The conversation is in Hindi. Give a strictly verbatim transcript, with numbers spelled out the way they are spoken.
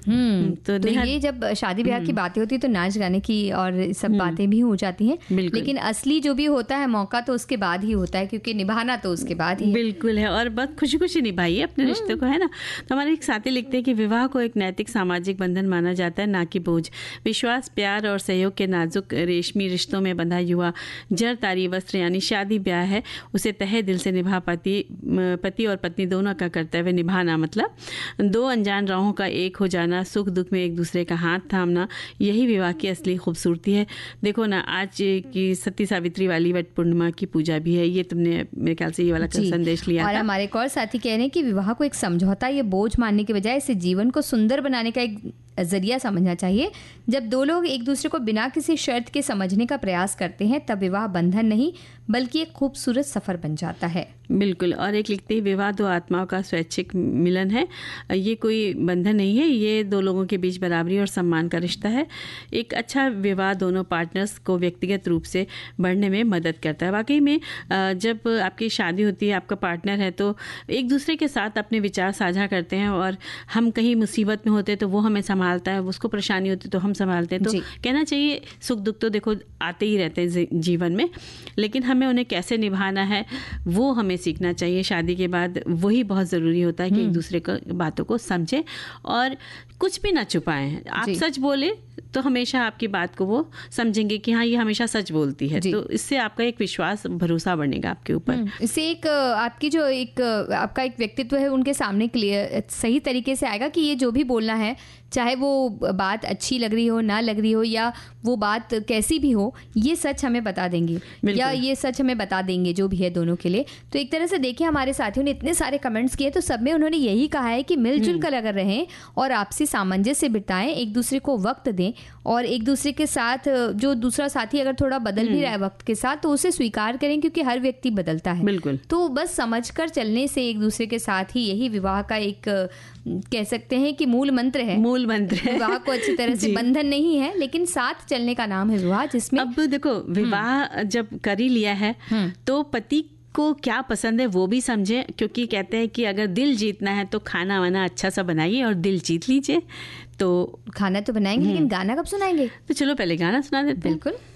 हम्म तो, तो ये जब शादी ब्याह की बातें होती है तो नाच गाने की और सब बातें भी हो जाती हैं, लेकिन असली जो भी होता है मौका तो उसके बाद ही होता है, क्योंकि निभाना तो उसके बाद ही है। बिल्कुल है, और बहुत खुशी खुशी निभाइए अपने रिश्ते को, है ना। तो हमारे एक साथी लिखते हैं कि विवाह को एक नैतिक सामाजिक बंधन माना जाता है, ना कि बोझ। विश्वास, प्यार और सहयोग के नाजुक रेशमी रिश्तों में बंधा युवा जर तारी वस्त्र यानी शादी ब्याह है, उसे तहे दिल से निभा पाती पति और पत्नी दोनों का कर्तव्य निभाना। मतलब दो अनजान राहों का एक हो जाना, सुख दुख में एक दूसरे का हाथ थामना, यही विवाह की असली खूबसूरती है। देखो ना, आज की सती सावित्री वाली वट पूर्णिमा की पूजा भी है, ये तुमने मेरे ख्याल से ये वाला संदेश लिया और था। हमारे एक और साथी कह रहे हैं कि विवाह को एक समझौता या बोझ मानने के बजाय इसे जीवन को सुंदर बनाने का एक जरिया समझना चाहिए। जब दो लोग एक दूसरे को बिना किसी शर्त के समझने का प्रयास करते हैं तब विवाह बंधन नहीं बल्कि एक खूबसूरत सफर बन जाता है। बिल्कुल। और एक लिखते ही विवाह दो आत्माओं का स्वैच्छिक मिलन है, ये कोई बंधन नहीं है, ये दो लोगों के बीच बराबरी और सम्मान का रिश्ता है। एक अच्छा विवाह दोनों पार्टनर्स को व्यक्तिगत रूप से बढ़ने में मदद करता है। वाकई में जब आपकी शादी होती है, आपका पार्टनर है, तो एक दूसरे के साथ अपने विचार साझा करते हैं, और हम कहीं मुसीबत में होते तो वो हमें संभालता है, उसको परेशानी होती तो हम संभालते हैं। तो कहना चाहिए सुख दुख तो देखो आते ही रहते हैं जीवन में, लेकिन हमें उन्हें कैसे निभाना है वो हमें सीखना चाहिए। शादी के बाद वही बहुत ज़रूरी होता है कि एक दूसरे को बातों को समझें और कुछ भी ना छुपाएं। आप सच बोले तो हमेशा आपकी बात को वो समझेंगे कि हाँ ये हमेशा सच बोलती है, तो इससे आपका एक विश्वास भरोसा बनेगा आपके ऊपर। इससे एक आपकी जो एक आपका एक व्यक्तित्व है उनके सामने क्लियर सही तरीके से आएगा कि ये जो भी बोलना है, चाहे वो बात अच्छी लग रही हो ना लग रही हो या वो बात कैसी भी हो, ये सच हमें बता देंगे या ये सच हमें बता देंगे जो भी है दोनों के लिए। तो एक तरह से देखिए हमारे साथियों ने इतने सारे कमेंट्स किए तो सब में उन्होंने यही कहा है कि मिलजुल कर अगर रहें और आपसी सामंजस्य बिताएं, एक दूसरे को वक्त दें और एक दूसरे के साथ जो दूसरा साथी अगर थोड़ा बदल भी रहा है वक्त के साथ तो उसे स्वीकार करें, क्योंकि हर व्यक्ति बदलता है। बिल्कुल। तो बस समझकर चलने से एक दूसरे के साथ ही यही विवाह का एक कह सकते हैं कि मूल मंत्र है। मूल मंत्र है। विवाह को अच्छी तरह से बंधन नहीं है लेकिन साथ चलने का नाम है विवाह, जिसमें अब देखो विवाह जब कर ही लिया है तो पति को क्या पसंद है वो भी समझे, क्योंकि कहते हैं कि अगर दिल जीतना है तो खाना वाना अच्छा सा बनाइए और दिल जीत लीजिए। तो खाना तो बनाएंगे लेकिन गाना कब सुनाएंगे? तो चलो पहले गाना सुना देते हैं। बिल्कुल।